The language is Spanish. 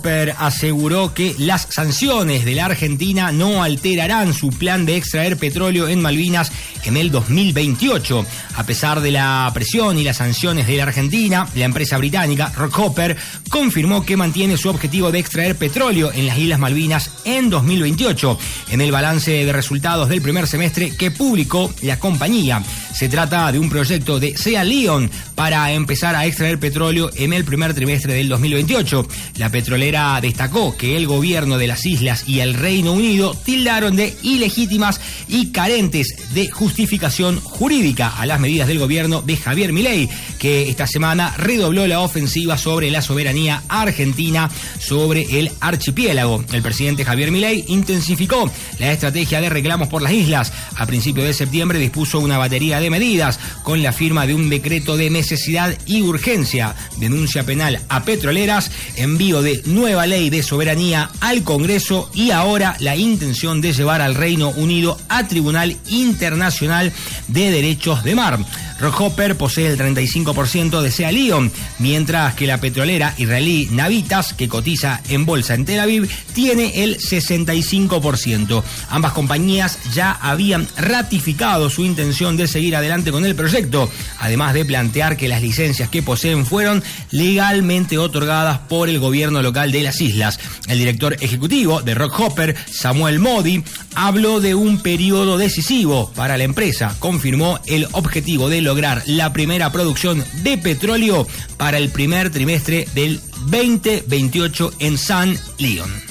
aseguró que las sanciones de la Argentina no alterarán su plan de extraer petróleo en Malvinas en el 2028. A pesar de la presión y las sanciones de la Argentina, la empresa británica Rockhopper confirmó que mantiene su objetivo de extraer petróleo en las Islas Malvinas en 2028. En el balance de resultados del primer semestre que publicó la compañía, se trata de un proyecto de Sea Leon para empezar a extraer petróleo en el primer trimestre del 2028. La petrolera destacó que el gobierno de las islas y el Reino Unido tildaron de ilegítimas y carentes de justificación jurídica a las medidas del gobierno de Javier Milei, que esta semana redobló la ofensiva sobre la soberanía argentina sobre el archipiélago. El presidente Javier Milei intensificó la estrategia de reclamos por las islas. A principios de septiembre dispuso una batería de medidas con la firma de un decreto de necesidad y urgencia, denuncia penal a petroleras, envío de nueva ley de soberanía al Congreso y ahora la intención de llevar al Reino Unido a Tribunal Internacional de Derechos de Mar. Rockhopper posee el 35% de Sea Leon, mientras que la petrolera israelí Navitas, que cotiza en bolsa en Tel Aviv, tiene el 65%. Ambas compañías ya habían ratificado su intención de seguir adelante con el proyecto, además de plantear que las licencias que poseen fueron legalmente otorgadas por el gobierno local de las islas. El director ejecutivo de Rockhopper, Samuel Modi, habló de un periodo decisivo para la empresa. Confirmó el objetivo de lograr la primera producción de petróleo para el primer trimestre del 2028 en Sea Leon.